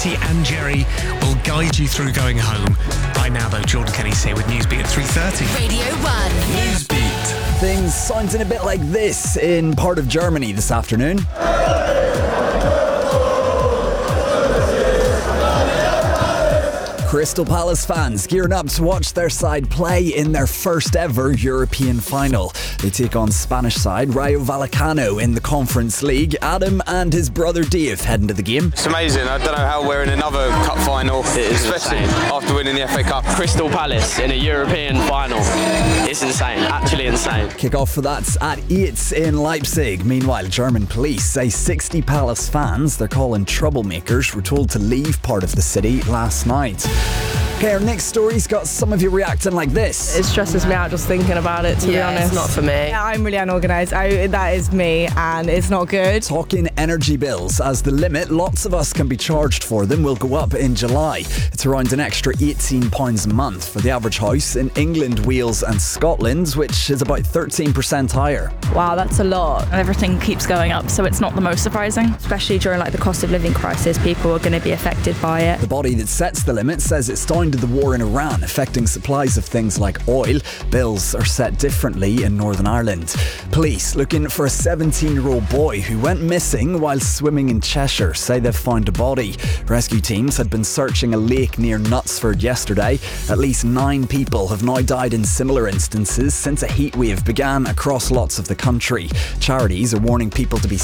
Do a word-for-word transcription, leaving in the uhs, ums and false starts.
Katie and Jerry will guide you through going home. Right now, though, Jordan Kenny's here with Newsbeat at three thirty. Radio one. Newsbeat. Things sounding a bit like this in part of Germany this afternoon. Crystal Palace fans gearing up to watch their side play in their first ever European final. They take on Spanish side Rayo Vallecano in the Conference League. Adam and his brother Dave heading to the game. It's amazing. I don't know how we're in another cup final, especially after winning the F A Cup. Crystal Palace in a European final. It's insane, actually insane. Kick-off for that at eight in Leipzig. Meanwhile, German police say sixty Palace fans they're calling troublemakers were told to leave part of the city last night. Okay, our next story's got some of you reacting like this. It stresses me out just thinking about it, to yeah, be honest. It's not for me. Yeah, I'm really unorganised. I, that is me, and it's not good. Talking energy bills, as the limit lots of us can be charged for them will go up in July. It's around an extra eighteen pounds a month for the average house in England, Wales and Scotland, which is about thirteen percent higher. Wow, that's a lot. Everything keeps going up, so it's not the most surprising. Especially during like the cost of living crisis, people are going to be affected by it. The body that sets the limit says it's down to the war in Iran affecting supplies of things like oil. Bills are set differently in Northern Ireland. Police looking for a seventeen-year-old boy who went missing while swimming in Cheshire say they've found a body. Rescue teams had been searching a lake near Knutsford yesterday. At least nine people have now died in similar instances since a heatwave began across lots of the country. Charities are warning people to be